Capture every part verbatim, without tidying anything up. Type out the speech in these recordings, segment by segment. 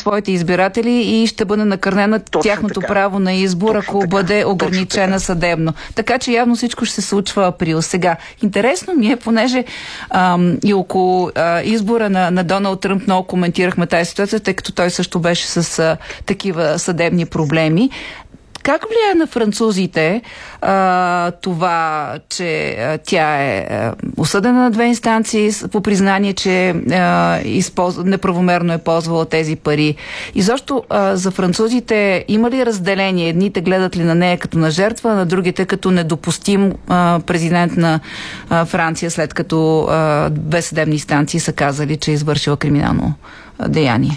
своите избиратели и ще бъде накърнена Точно тяхното така. право на избор, Точно ако така. бъде ограничена съдебно. Така че явно всичко ще се случва април. Сега, интересно ми е, понеже ам, и около а, избора на, на Доналд Тръмп много коментирахме тази ситуация, тъй като той също беше с а, такива съдебни проблеми. Как влияе на французите а, това, че а, тя е а, осъдена на две инстанции по признание, че а, използ... неправомерно е ползвала тези пари? И защо а, за французите има ли разделение? Едните гледат ли на нея като на жертва, а на другите като недопустим а, президент на а, Франция, след като а, две съдебни инстанции са казали, че е извършила криминално а, деяние?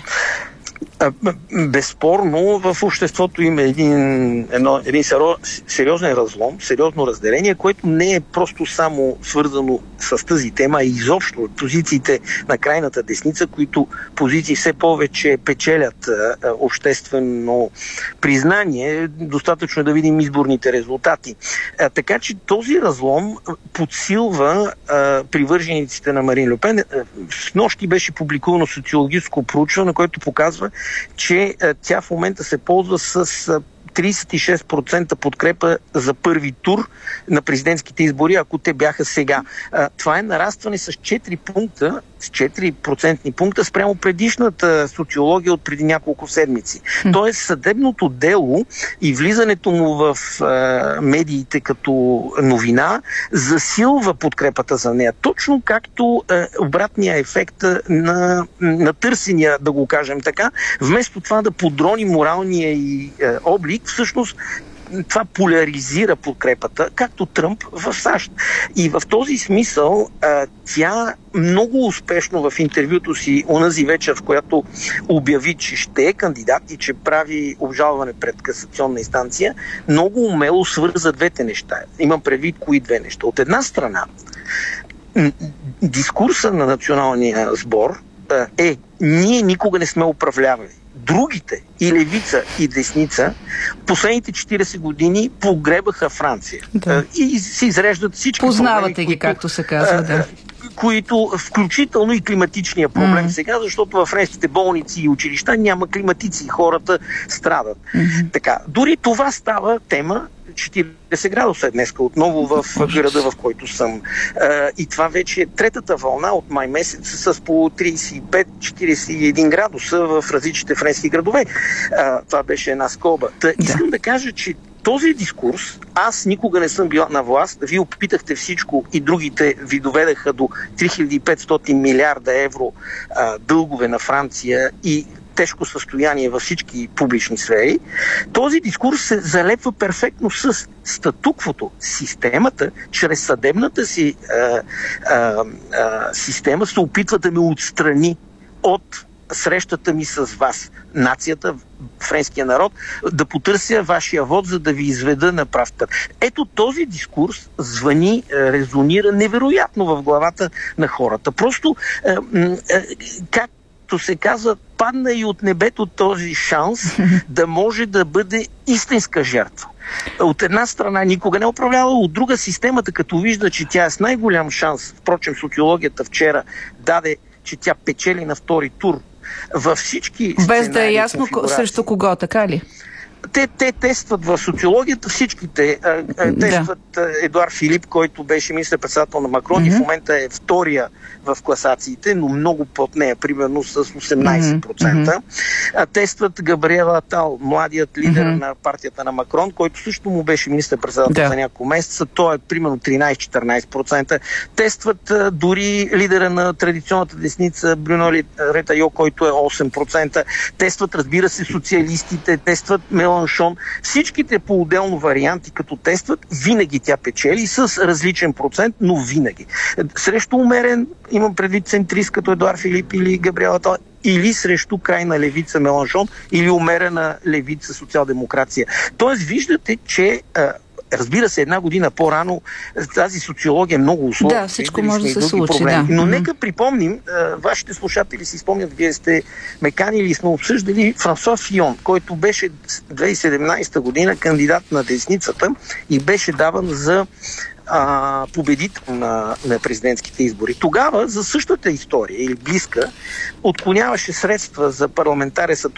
Безспорно в обществото има един, едно, един сериозен разлом, сериозно разделение, което не е просто само свързано с тази тема, а изобщо позициите на крайната десница, които позиции все повече печелят а, обществено признание. Достатъчно е да видим изборните резултати. А, така че този разлом подсилва а, привържениците на Марин Ле Пен. В нощи беше публикувано социологическо проучване, което показва, че а, тя в момента се ползва с а, тридесет и шест процента подкрепа за първи тур на президентските избори, ако те бяха сега. А, това е нарастване с четири пункта, с четири процентни пункта спрямо предишната социология от преди няколко седмици. Mm. Тоест съдебното дело и влизането му в а, медиите като новина засилва подкрепата за нея. Точно както а, обратния ефект на, на търсения, да го кажем така, вместо това да подрони моралния и а, облик, всъщност това поляризира подкрепата, както Тръмп в САЩ. И в този смисъл а, тя много успешно в интервюто си онази вечер, в която обяви, че ще е кандидат и че прави обжалване пред касационна инстанция, много умело свърза двете неща. Имам предвид кои две неща. От една страна, дискурса на националния сбор а, е: ние никога не сме управлявали. Другите, и левица, и десница, последните четиридесет години погребаха Франция. Да. И се изреждат всички Познавате проблеми, ги, които, както се казва, да. които, включително и климатичния проблем mm-hmm. сега, защото във френските болници и училища няма климатици и хората страдат. Mm-hmm. Така, дори това става тема. четиридесет градуса е днеска отново в града, в който съм. И това вече е третата вълна от май месец с по тридесет и пет до четиридесет и един градуса в различните френски градове. Това беше една скоба. Та, искам да. да кажа, че този дискурс, аз никога не съм била на власт, вие опитахте всичко и другите ви доведаха до три хиляди и петстотин милиарда евро а, дългове на Франция и тежко състояние във всички публични сфери. Този дискурс се залепва перфектно с статуквото. Системата, чрез съдебната си а, а, а, система се опитва да ме отстрани от срещата ми с вас, нацията, френския народ, да потърся вашия вод, за да ви изведа на прав път. Ето този дискурс звъни, резонира невероятно в главата на хората. Просто, е, е, както се казва, падна и от небето този шанс да може да бъде истинска жертва. От една страна никога не е управляла, от друга системата, като вижда, че тя е с най-голям шанс, впрочем социологията вчера даде, че тя печели на втори тур във всички без да е ясно срещу кого, така ли? Те, те тестват в социологията всичките. А, а, тестват да. Едуард Филип, който беше министър-председател на Макрон mm-hmm. и в момента е втория в класациите, но много под нея, примерно с осемнайсет процента. Mm-hmm. А, тестват Габриел Атал, младият лидер mm-hmm. на партията на Макрон, който също му беше министър-председател да. за няколко месеца. Той е примерно тринайсет-четиринайсет процента. Тестват а, дори лидера на традиционната десница Брюно Ретайо, който е осем процента. Тестват, разбира се, социалистите, тестват Меланшон. Всичките по-отделно варианти, като тестват, винаги тя печели с различен процент, но винаги. Срещу умерен, имам предвид центрист, като Едуард Филип или Габриел Атал, или срещу крайна левица Меланшон, или умерена левица социал-демокрация. Тоест, виждате, че разбира се, една година по-рано тази социология е много условна. Да, всичко може да се случи, да. Но mm-hmm. нека припомним, вашите слушатели си спомнят, вие сте ме канили и сме обсъждали Франсуа Фион, който беше две хиляди и седемнайсета година кандидат на десницата и беше даван за а, победител на, на президентските избори. Тогава за същата история или близка отклоняваше средства за парламентарен